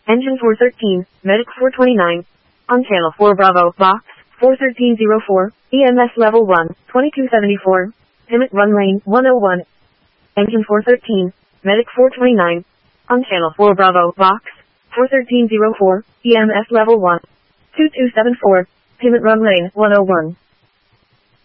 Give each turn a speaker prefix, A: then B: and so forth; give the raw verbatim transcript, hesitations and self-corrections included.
A: Engine four thirteen, Medic four twenty-nine. On channel four Bravo, box, four thirteen oh four, E M S level one, twenty-two seventy-four. Pimment run lane, one oh one. Engine four thirteen, Medic four twenty-nine. On channel four Bravo, box, four thirteen oh four, E M S level one, two two seven four. Payment run lane, one oh one.